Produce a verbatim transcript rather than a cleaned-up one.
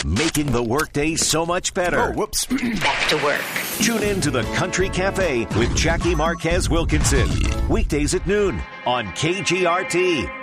making the workday so much better. Oh, whoops. Back to work. Tune in to the Country Cafe with Jackie Marquez Wilkinson. Weekdays at noon on K G R T.